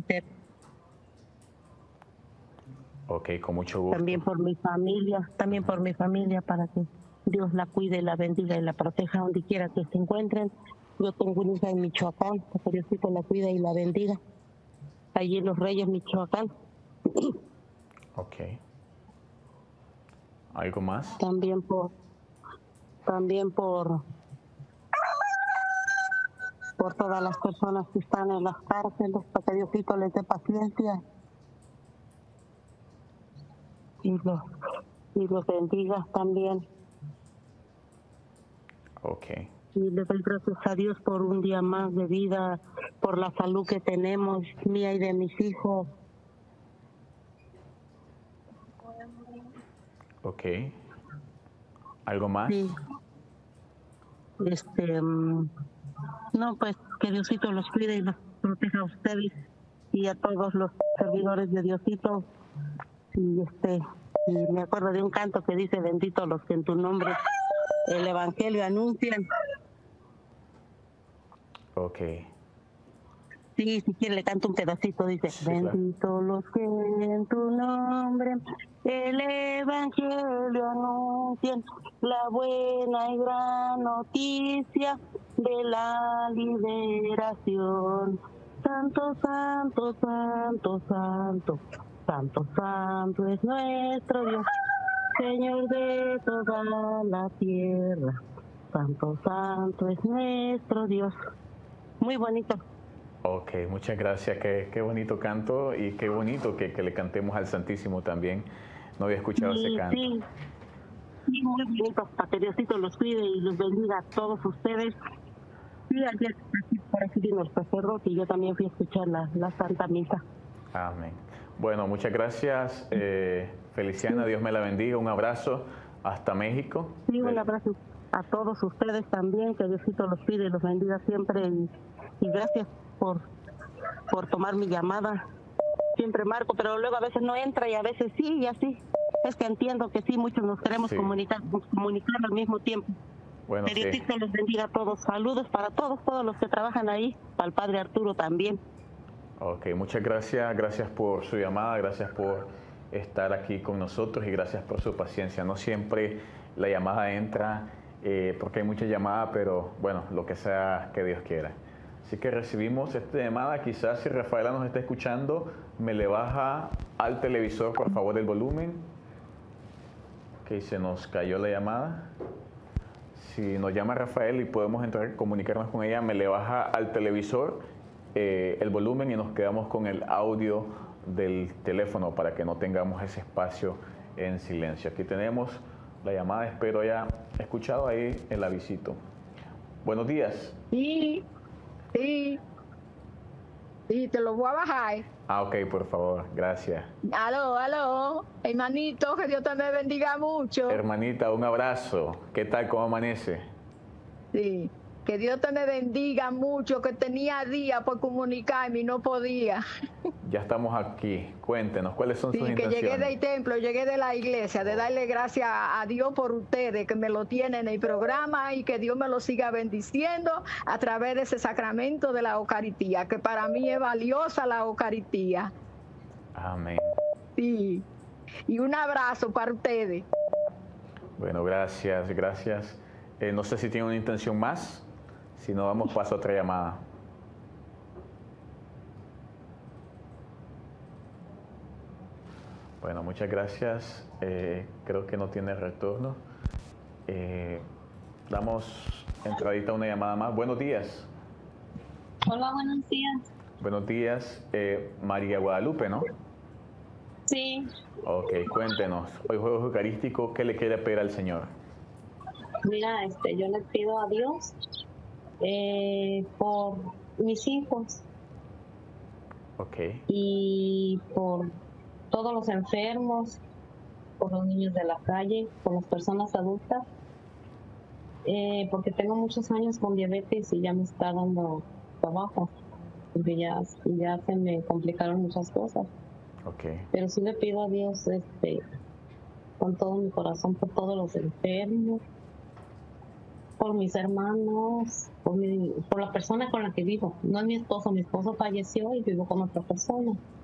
entero. Ok, con mucho gusto. También por mi familia, para que Dios la cuide, la bendiga y la proteja donde quiera que se encuentren. Yo tengo una hija en Michoacán, para que Diosito la cuida y la bendiga, allí en Los Reyes, Michoacán. Ok. ¿Algo más? También por todas las personas que están en las cárceles, para que Diosito les dé paciencia y los bendiga también. Ok. Y le doy gracias a Dios por un día más de vida, por la salud que tenemos, mía y de mis hijos. Ok. ¿Algo más? Sí. No, pues que Diosito los cuide y los proteja a ustedes y a todos los servidores de Diosito. Y me acuerdo de un canto que dice: bendito los que en tu nombre el evangelio anuncian. Ok. Sí, si quiere le canto un pedacito, dice: Sí, bendito claro. los que en tu nombre el evangelio anuncian, la buena y gran noticia de la liberación. Santo, santo, santo, santo, santo, santo es nuestro Dios, Señor de toda la tierra. Santo, santo es nuestro Dios. Muy bonito. Ok, muchas gracias. Qué bonito canto y qué bonito que le cantemos al Santísimo también. No había escuchado ese canto. Sí, muy bonito. Para que Diosito los cuide y los bendiga a todos ustedes. Sí, ayer por aquí vino el sacerdote y yo también fui a escuchar la Santa Misa. Amén. Bueno, muchas gracias, Feliciana. Sí. Dios me la bendiga. Un abrazo hasta México. Sí, un abrazo a todos ustedes también. Que Diosito los cuide y los bendiga siempre. Y gracias por tomar mi llamada. Siempre marco, pero luego a veces no entra y a veces sí, y así. Es que entiendo que sí, muchos nos queremos comunicar al mismo tiempo. Bueno, que Diosito los bendiga a todos. Saludos para todos los que trabajan ahí, para el Padre Arturo también. Ok, muchas gracias. Gracias por su llamada, gracias por estar aquí con nosotros y gracias por su paciencia. No siempre la llamada entra porque hay mucha llamada, pero bueno, lo que sea que Dios quiera. Así que recibimos esta llamada. Quizás si Rafaela nos está escuchando, me le baja al televisor, por favor, el volumen. Ok, se nos cayó la llamada. Si nos llama Rafael y podemos entrar, comunicarnos con ella, me le baja al televisor el volumen y nos quedamos con el audio del teléfono para que no tengamos ese espacio en silencio. Aquí tenemos la llamada, espero haya escuchado ahí el avisito. Buenos días. Sí, te lo voy a bajar. Ok, por favor, gracias. Aló, hermanito, que Dios te me bendiga mucho. Hermanita, un abrazo. ¿Qué tal? ¿Cómo amanece? Sí, que Dios te me bendiga mucho, que tenía días por comunicarme y no podía. Ya estamos aquí. Cuéntenos, ¿cuáles son sus intenciones? Que llegué del templo, llegué de la iglesia, de darle gracias a Dios por ustedes, que me lo tienen en el programa y que Dios me lo siga bendiciendo a través de ese sacramento de la Eucaristía, que para mí es valiosa la Eucaristía. Amén. Sí, y un abrazo para ustedes. Bueno, gracias. No sé si tiene una intención más. Si no, damos paso a otra llamada. Bueno, muchas gracias. Creo que no tiene retorno. Damos entradita a una llamada más. Buenos días. Hola, buenos días. Buenos días. María Guadalupe, ¿no? Sí. Ok, cuéntenos. Hoy jueves eucarístico, ¿qué le quiere pedir al Señor? Mira, yo le pido a Dios por mis hijos. Ok. Y por todos los enfermos, por los niños de la calle, por las personas adultas, porque tengo muchos años con diabetes y ya me está dando trabajo, porque ya se me complicaron muchas cosas. Okay. Pero sí le pido a Dios con todo mi corazón por todos los enfermos, por mis hermanos, por la persona con la que vivo. No es mi esposo falleció y vivo con otra persona.